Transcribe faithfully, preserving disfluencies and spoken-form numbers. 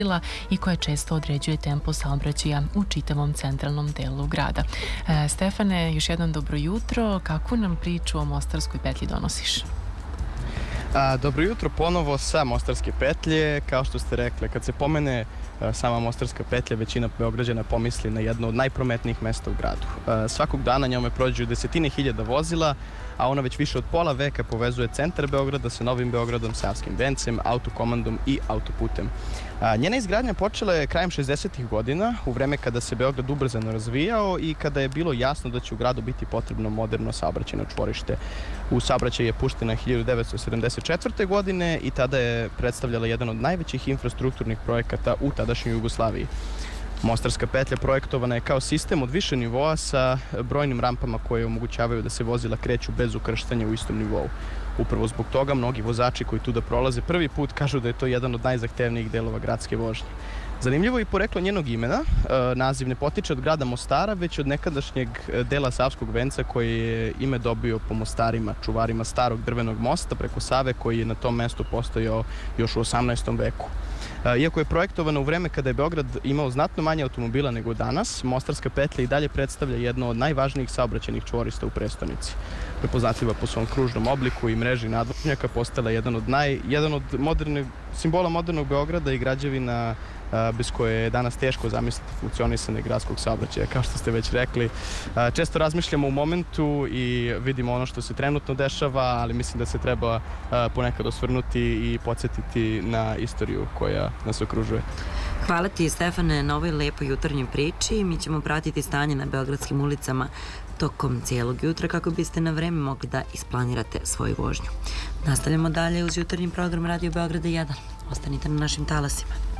i koja često određuje tempo saobraćaja u čitavom centralnom delu grada. E, Stefane, još jednom dobro jutro. Kakvu nam priču o Mostarskoj petlji donosiš? A, dobro jutro ponovo sa Mostarske petlje. Kao što ste rekli, kad se pomene a, sama Mostarska petlja, većina Beograđana pomisli na jedno od najprometnijih mesta u gradu. A, svakog dana njome prođu desetine hiljada vozila, a ona već više od pola veka povezuje centar Beograda sa Novim Beogradom, Savskim vencem, autokomandom i autoputem. A, njena izgradnja počela je krajem šezdesetih godina, u vreme kada se Beograd ubrzano razvijao i kada je bilo jasno da će u gradu biti potrebno moderno saobraćajno čvorište. U saobraćaj je puštena hiljadu devetsto sedamdeset četvrte. godine i tada je predstavljala jedan od najvećih infrastrukturnih projekata u tadašnjoj Jugoslaviji. Mostarska petlja projektovana je kao sistem od više nivoa sa brojnim rampama koje omogućavaju da se vozila kreću bez ukrštanja u istom nivou. Upravo zbog toga mnogi vozači koji tu da prolaze prvi put kažu da je to jedan od najzahtevnijih delova gradske vožnje. Zanimljivo je i poreklo njenog imena. Naziv ne potiče od grada Mostara, već od nekadašnjeg dela Savskog venca koji je ime dobio po mostarima, čuvarima starog drvenog mosta preko Save koji je na tom mestu postojao još u osamnaestom veku. Iako je projektovana u vreme kada je Beograd imao znatno manje automobila nego danas, Mostarska petlja i dalje predstavlja jedno od najvažnijih saobraćajnih čvorista u prestonici. Prepoznatljiva po svom kružnom obliku i mreži nadvožnjaka, postala jedan od, naj, jedan od moderne, simbola modernog Beograda i građevina bez koje je danas teško zamisliti funkcionisanje gradskog saobraćaja. Kao što ste već rekli, često razmišljamo u momentu i vidimo ono što se trenutno dešava, ali mislim da se treba ponekad osvrnuti i podsjetiti na istoriju koja nas okružuje. Hvala ti, Stefane, na ovoj lepoj jutarnjoj priči. Mi ćemo pratiti stanje na beogradskim ulicama tokom cijelog jutra kako biste na vreme mogli da isplanirate svoju vožnju. Nastavljamo dalje uz jutarnji program Radio Beograda jedan. Ostanite na našim talasima.